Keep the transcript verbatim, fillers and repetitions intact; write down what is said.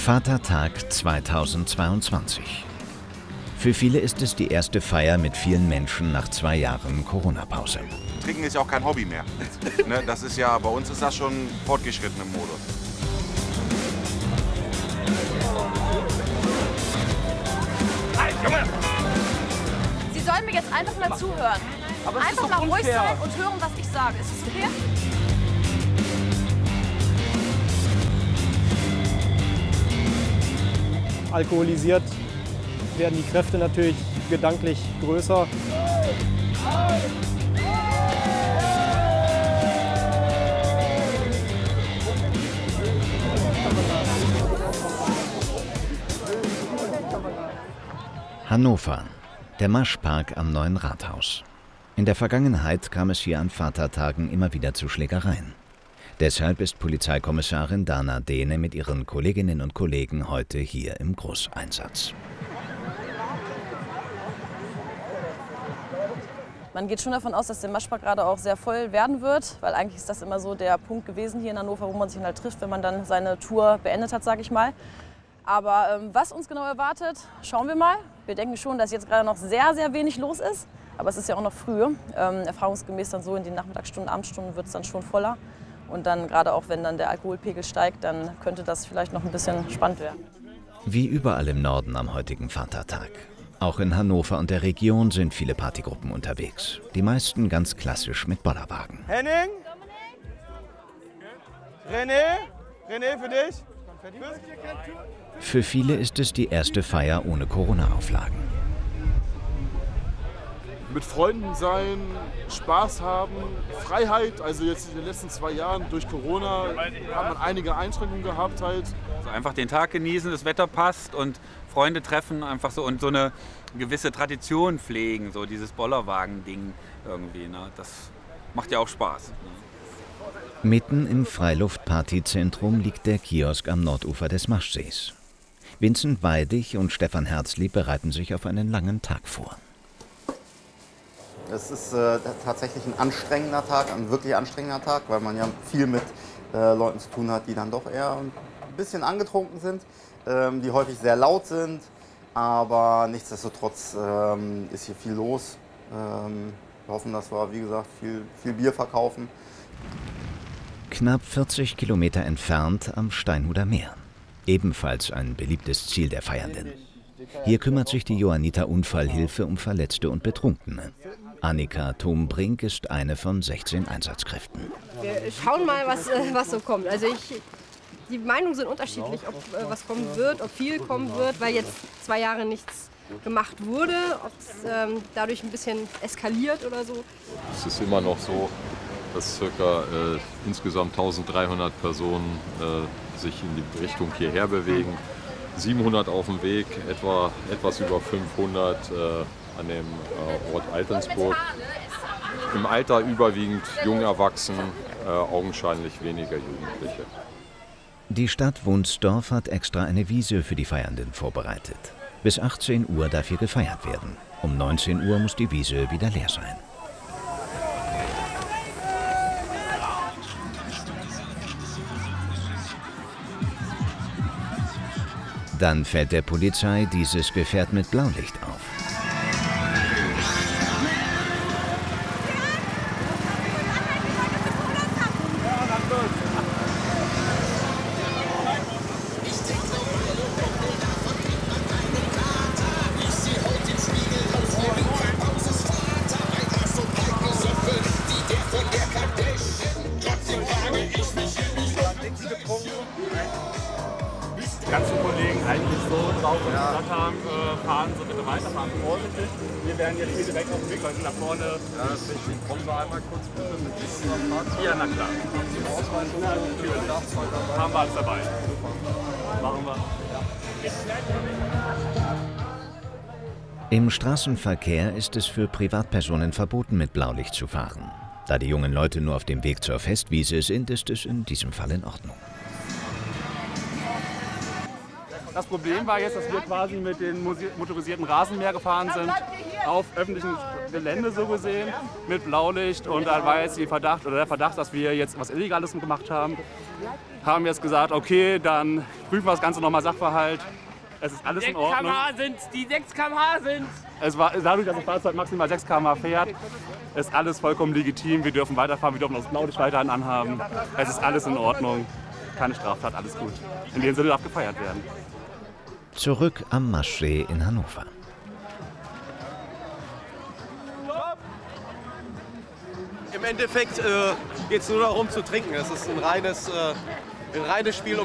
Vatertag zweitausendzweiundzwanzig. Für viele ist es die erste Feier mit vielen Menschen nach zwei Jahren Corona-Pause. Trinken ist ja auch kein Hobby mehr. Ne, das ist ja, bei uns ist das schon fortgeschritten im Modus. Sie sollen mir jetzt einfach mal zuhören. Aber einfach mal ruhig sein und hören, was ich sage. Ist es okay? Alkoholisiert werden die Kräfte natürlich gedanklich größer. Hannover, der Maschpark am Neuen Rathaus. In der Vergangenheit kam es hier an Vatertagen immer wieder zu Schlägereien. Deshalb ist Polizeikommissarin Dana Dehne mit ihren Kolleginnen und Kollegen heute hier im Großeinsatz. Man geht schon davon aus, dass der Maschpark gerade auch sehr voll werden wird, weil eigentlich ist das immer so der Punkt gewesen hier in Hannover, wo man sich halt trifft, wenn man dann seine Tour beendet hat, sage ich mal. Aber ähm, was uns genau erwartet, schauen wir mal. Wir denken schon, dass jetzt gerade noch sehr, sehr wenig los ist. Aber es ist ja auch noch früh. Ähm, erfahrungsgemäß dann so in den Nachmittagsstunden, Abendstunden wird es dann schon voller. Und dann gerade auch, wenn dann der Alkoholpegel steigt, dann könnte das vielleicht noch ein bisschen spannend werden. Wie überall im Norden am heutigen Vatertag. Auch in Hannover und der Region sind viele Partygruppen unterwegs. Die meisten ganz klassisch mit Bollerwagen. Henning? René? René, für dich? Für viele ist es die erste Feier ohne Corona-Auflagen. Mit Freunden sein, Spaß haben, Freiheit. Also jetzt in den letzten zwei Jahren durch Corona hat man einige Einschränkungen gehabt halt. Also einfach den Tag genießen, das Wetter passt und Freunde treffen einfach so und so eine gewisse Tradition pflegen, so dieses Bollerwagen-Ding irgendwie. Ne? Das macht ja auch Spaß. Ne? Mitten im Freiluft-Partyzentrum liegt der Kiosk am Nordufer des Maschsees. Vincent Weidig und Stefan Herzli bereiten sich auf einen langen Tag vor. Es ist äh, tatsächlich ein anstrengender Tag, ein wirklich anstrengender Tag, weil man ja viel mit äh, Leuten zu tun hat, die dann doch eher ein bisschen angetrunken sind, ähm, die häufig sehr laut sind, aber nichtsdestotrotz ähm, ist hier viel los. Ähm, wir hoffen, dass wir, wie gesagt, viel, viel Bier verkaufen. Knapp vierzig Kilometer entfernt am Steinhuder Meer. Ebenfalls ein beliebtes Ziel der Feiernden. Hier kümmert sich die Johanniter Unfallhilfe um Verletzte und Betrunkene. Annika Thombrink ist eine von sechzehn Einsatzkräften. Wir schauen mal, was, was so kommt. Also ich, die Meinungen sind unterschiedlich, ob äh, was kommen wird, ob viel kommen wird, weil jetzt zwei Jahre nichts gemacht wurde, ob es ähm, dadurch ein bisschen eskaliert oder so. Es ist immer noch so, dass ca. Äh, insgesamt tausenddreihundert Personen äh, sich in die Richtung hierher bewegen. siebenhundert auf dem Weg, etwa etwas über fünfhundert äh, an dem äh, Ort Altensburg. Im Alter überwiegend jung erwachsen, äh, augenscheinlich weniger Jugendliche. Die Stadt Wunsdorf hat extra eine Wiese für die Feiernden vorbereitet. Bis achtzehn Uhr darf hier gefeiert werden. Um neunzehn Uhr muss die Wiese wieder leer sein. Dann fällt der Polizei dieses Gefährt mit Blaulicht auf. Die ganzen Kollegen halten sich so drauf, wenn sie Blatt haben, äh, fahren so bitte weiter, fahren vorsichtig. Wir werden jetzt hier direkt auf dem Weg, weil wir nach vorne. Ja, das ist richtig. Kommen wir einmal kurz bitte mit diesem Fahrzeug. Ja, na klar. Haben Sie einen Ausweis? Ja, natürlich. Haben wir alles dabei. Machen wir. Im Straßenverkehr ist es für Privatpersonen verboten, mit Blaulicht zu fahren. Da die jungen Leute nur auf dem Weg zur Festwiese sind, ist es in diesem Fall in Ordnung. Das Problem war jetzt, dass wir quasi mit den motorisierten Rasenmäher gefahren sind, auf öffentlichem Gelände so gesehen, mit Blaulicht. Und da war jetzt die Verdacht, oder der Verdacht, dass wir jetzt was Illegales gemacht haben. Haben jetzt gesagt, okay, dann prüfen wir das Ganze nochmal Sachverhalt. Es ist alles in Ordnung. sechs Kilometer sind die sechs Kilometer sind. Es war, dadurch, dass das Fahrzeug maximal sechs Kilometer fährt, ist alles vollkommen legitim. Wir dürfen weiterfahren, wir dürfen das Blaulicht weiterhin anhaben. Es ist alles in Ordnung. Keine Straftat, alles gut. In dem Sinne darf gefeiert werden. Zurück am Maschsee in Hannover. Im Endeffekt äh, geht es nur darum zu trinken. Es ist ein reines, äh, ein reines Spiel um